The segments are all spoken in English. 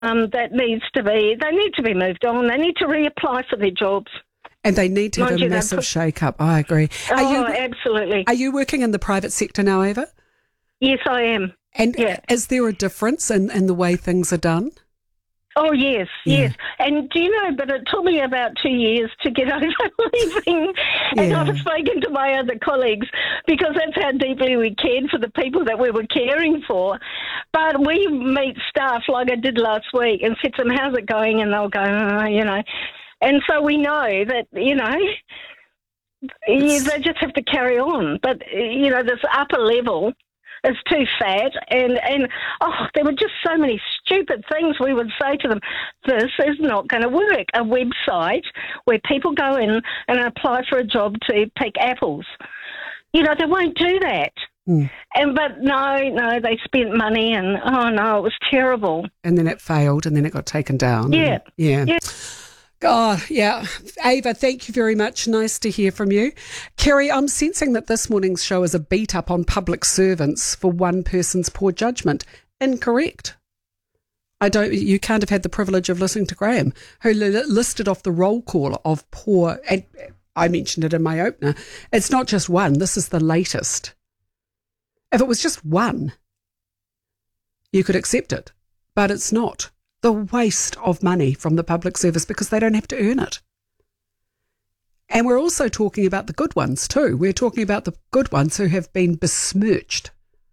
that they need to be moved on. They need to reapply for their jobs. And they need to have a massive shake-up. I agree. Absolutely. Are you working in the private sector now, Ava? Yes, I am. And is there a difference in the way things are done? Oh, yes. And do you know, but it took me about 2 years to get over leaving. And I've spoken to my other colleagues because that's how deeply we cared for the people that we were caring for. But we meet staff like I did last week and said to them, how's it going? And they'll go, And so we know that, they just have to carry on. But, this upper level is too fat, and there were just so many stupid things we would say to them. This is not going to work. A website where people go in and apply for a job to pick apples. They won't do that. But no, they spent money, and it was terrible. And then it failed, and then it got taken down. Yeah. Oh, yeah. Ava, thank you very much. Nice to hear from you. Kerry, I'm sensing that this morning's show is a beat up on public servants for one person's poor judgment. Incorrect. You can't have had the privilege of listening to Graham, who listed off the roll call of poor, and I mentioned it in my opener. It's not just one. This is the latest. If it was just one, you could accept it, but it's not. The waste of money from the public service because they don't have to earn it. And we're also talking about the good ones too. We're talking about the good ones who have been besmirched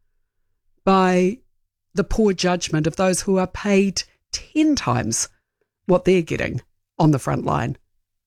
by the poor judgment of those who are paid 10 times what they're getting on the front line.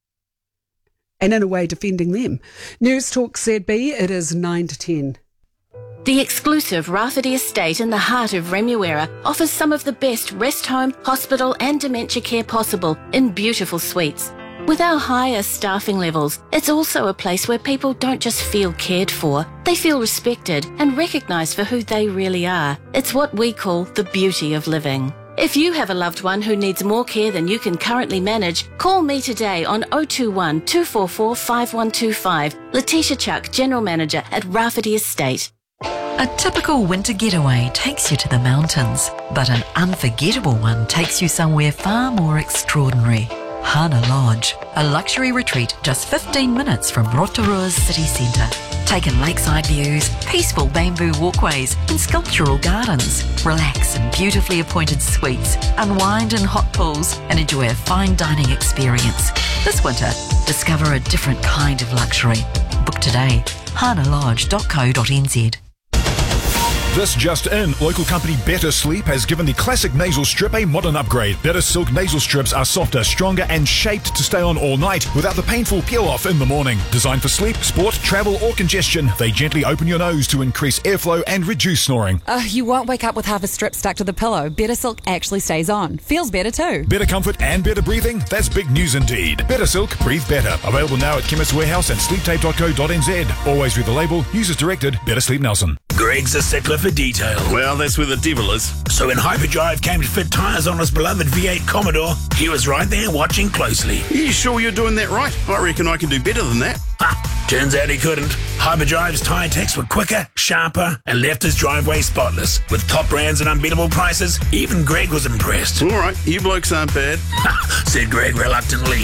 And in a way defending them. News Talk ZB, it is 9 to 10. The exclusive Rafferty Estate in the heart of Remuera offers some of the best rest home, hospital and dementia care possible in beautiful suites. With our higher staffing levels, it's also a place where people don't just feel cared for, they feel respected and recognised for who they really are. It's what we call the beauty of living. If you have a loved one who needs more care than you can currently manage, call me today on 021 244 5125. Letitia Chuck, General Manager at Rafferty Estate. A typical winter getaway takes you to the mountains, but an unforgettable one takes you somewhere far more extraordinary. Hana Lodge, a luxury retreat just 15 minutes from Rotorua's city centre. Take in lakeside views, peaceful bamboo walkways and sculptural gardens. Relax in beautifully appointed suites, unwind in hot pools and enjoy a fine dining experience. This winter, discover a different kind of luxury. Book today, hanalodge.co.nz. This just in, local company Better Sleep has given the classic nasal strip a modern upgrade. Better Silk nasal strips are softer, stronger and shaped to stay on all night without the painful peel-off in the morning. Designed for sleep, sport, travel or congestion, they gently open your nose to increase airflow and reduce snoring. You won't wake up with half a strip stuck to the pillow. Better Silk actually stays on. Feels better too. Better comfort and better breathing? That's big news indeed. Better Silk, breathe better. Available now at Chemist Warehouse and sleeptape.co.nz. Always read the label. Users directed. Better Sleep Nelson. Greg's a stickler for detail. Well, that's where the devil is. So when Hyperdrive came to fit tyres on his beloved V8 Commodore, he was right there watching closely. You sure you're doing that right? I reckon I can do better than that. Ha! Turns out he couldn't. Hyperdrive's tyre techs were quicker, sharper, and left his driveway spotless. With top brands and unbeatable prices, even Greg was impressed. All right, you blokes aren't bad. Said Greg reluctantly.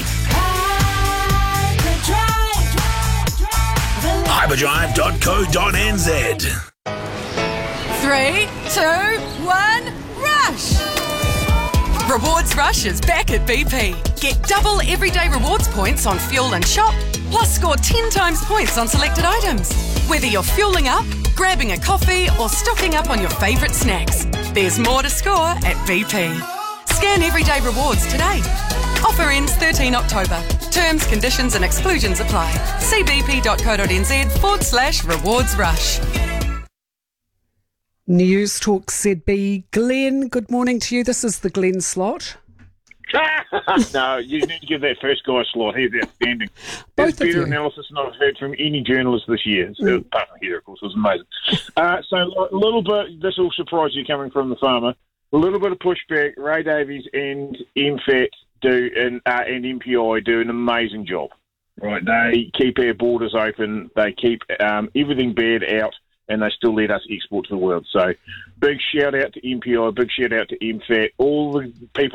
Hyperdrive.co.nz. 3, 2, 1, rush! Rewards Rush is back at BP. Get double everyday rewards points on fuel and shop, plus score 10 times points on selected items. Whether you're fueling up, grabbing a coffee, or stocking up on your favourite snacks, there's more to score at BP. Scan everyday rewards today. Offer ends 13 October. Terms, conditions and exclusions apply. See bp.co.nz/rewards rush. News Talk ZB. Glenn, good morning to you. This is the Glenn slot. No, you need to give that first guy a slot. He's outstanding. Both There's of better you. analysis than I've heard from any journalist this year. So, apart from Heather, of course, it was amazing. So a little bit, this will surprise you coming from the farmer, a little bit of pushback. Ray Davies and MFAT and MPI do an amazing job. Right, they keep our borders open. They keep everything bad out. and they still let us export to the world. So big shout out to MPI, big shout out to MFAT, all the people